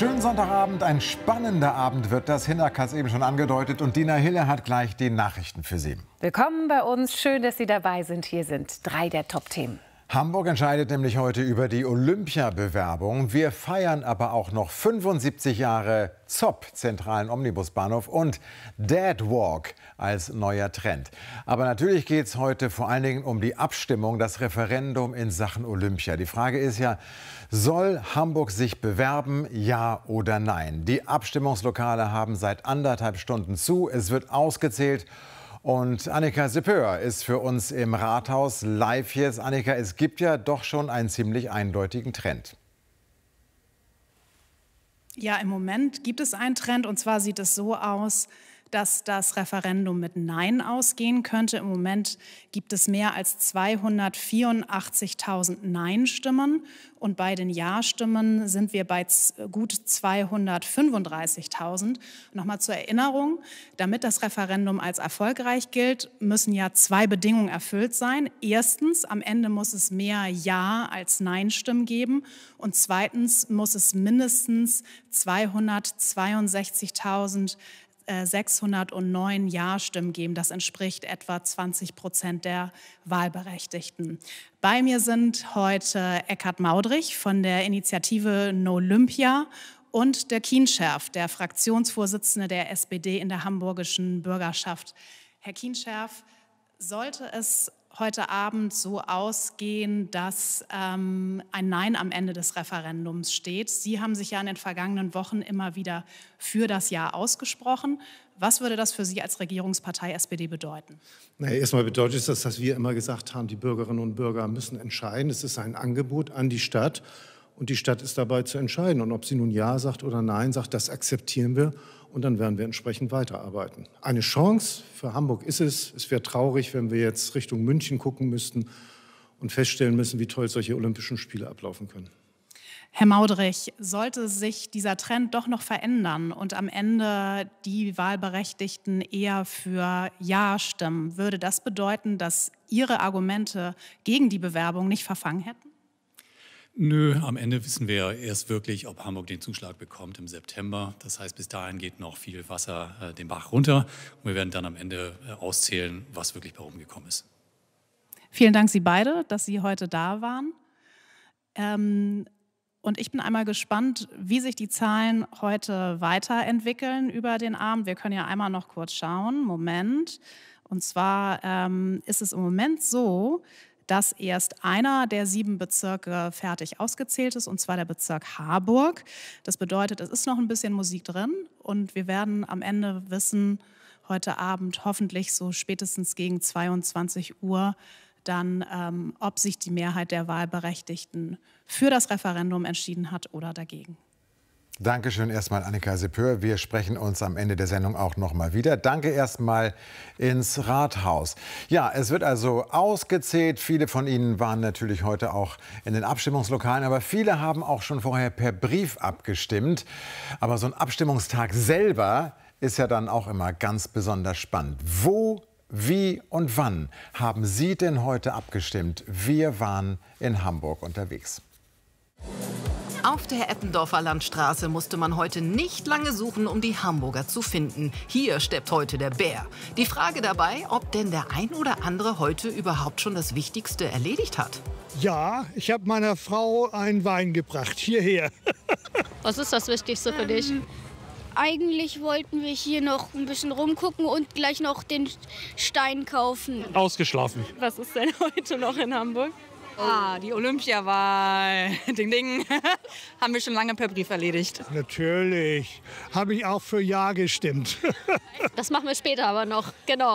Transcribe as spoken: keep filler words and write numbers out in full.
Schönen Sonntagabend, ein spannender Abend wird das. Hinnerk hat es eben schon angedeutet und Dina Hille hat gleich die Nachrichten für Sie. Willkommen bei uns, schön, dass Sie dabei sind. Hier sind drei der Top-Themen. Hamburg entscheidet nämlich heute über die Olympiabewerbung. Wir feiern aber auch noch fünfundsiebzig Jahre Z O P, zentralen Omnibusbahnhof, und Dad Walk als neuer Trend. Aber natürlich geht es heute vor allen Dingen um die Abstimmung, das Referendum in Sachen Olympia. Die Frage ist ja, soll Hamburg sich bewerben, ja oder nein? Die Abstimmungslokale haben seit anderthalb Stunden zu. Es wird ausgezählt. Und Annika Seppör ist für uns im Rathaus live hier. Annika, es gibt ja doch schon einen ziemlich eindeutigen Trend. Ja, im Moment gibt es einen Trend, und zwar sieht es so aus, dass das Referendum mit Nein ausgehen könnte. Im Moment gibt es mehr als zweihundertvierundachtzigtausend Nein-Stimmen und bei den Ja-Stimmen sind wir bei gut zweihundertfünfunddreißigtausend. Nochmal zur Erinnerung, damit das Referendum als erfolgreich gilt, müssen ja zwei Bedingungen erfüllt sein. Erstens, am Ende muss es mehr Ja- als Nein-Stimmen geben und zweitens muss es mindestens zweihundertzweiundsechzigtausend sechshundertneun Ja-Stimmen geben. Das entspricht etwa zwanzig Prozent der Wahlberechtigten. Bei mir sind heute Eckhard Maudrich von der Initiative No Olympia und der Kienscherf, der Fraktionsvorsitzende der S P D in der hamburgischen Bürgerschaft. Herr Kienscherf, sollte es heute Abend so ausgehen, dass ähm, ein Nein am Ende des Referendums steht? Sie haben sich ja in den vergangenen Wochen immer wieder für das Ja ausgesprochen. Was würde das für Sie als Regierungspartei S P D bedeuten? Naja, erstmal bedeutet das, dass wir immer gesagt haben, die Bürgerinnen und Bürger müssen entscheiden. Es ist ein Angebot an die Stadt und die Stadt ist dabei zu entscheiden. Und ob sie nun Ja sagt oder Nein sagt, das akzeptieren wir. Und dann werden wir entsprechend weiterarbeiten. Eine Chance für Hamburg ist es. Es wäre traurig, wenn wir jetzt Richtung München gucken müssten und feststellen müssen, wie toll solche Olympischen Spiele ablaufen können. Herr Maudrich, sollte sich dieser Trend doch noch verändern und am Ende die Wahlberechtigten eher für Ja stimmen, würde das bedeuten, dass Ihre Argumente gegen die Bewerbung nicht verfangen hätten? Nö, am Ende wissen wir erst wirklich, ob Hamburg den Zuschlag bekommt im September. Das heißt, bis dahin geht noch viel Wasser äh, den Bach runter. Und wir werden dann am Ende äh, auszählen, was wirklich bei rumgekommen ist. Vielen Dank Sie beide, dass Sie heute da waren. Ähm, und ich bin einmal gespannt, wie sich die Zahlen heute weiterentwickeln über den Abend. Wir können ja einmal noch kurz schauen. Moment. Und zwar ähm, ist es im Moment so, dass erst einer der sieben Bezirke fertig ausgezählt ist, und zwar der Bezirk Harburg. Das bedeutet, es ist noch ein bisschen Musik drin und wir werden am Ende wissen, heute Abend hoffentlich so spätestens gegen zweiundzwanzig Uhr, dann, ähm, ob sich die Mehrheit der Wahlberechtigten für das Referendum entschieden hat oder dagegen. Dankeschön erstmal, Annika Seppör. Wir sprechen uns am Ende der Sendung auch noch mal wieder. Danke erstmal ins Rathaus. Ja, es wird also ausgezählt. Viele von Ihnen waren natürlich heute auch in den Abstimmungslokalen, aber viele haben auch schon vorher per Brief abgestimmt. Aber so ein Abstimmungstag selber ist ja dann auch immer ganz besonders spannend. Wo, wie und wann haben Sie denn heute abgestimmt? Wir waren in Hamburg unterwegs. Auf der Eppendorfer Landstraße musste man heute nicht lange suchen, um die Hamburger zu finden. Hier steppt heute der Bär. Die Frage dabei, ob denn der ein oder andere heute überhaupt schon das Wichtigste erledigt hat. Ja, ich habe meiner Frau einen Wein gebracht, hierher. Was ist das Wichtigste für dich? Ähm, eigentlich wollten wir hier noch ein bisschen rumgucken und gleich noch den Stein kaufen. Ausgeschlafen. Was ist denn heute noch in Hamburg? Ah, die Olympiawahl. Ding, ding. Haben wir schon lange per Brief erledigt. Natürlich. Habe ich auch für Ja gestimmt. Das machen wir später aber noch. Genau.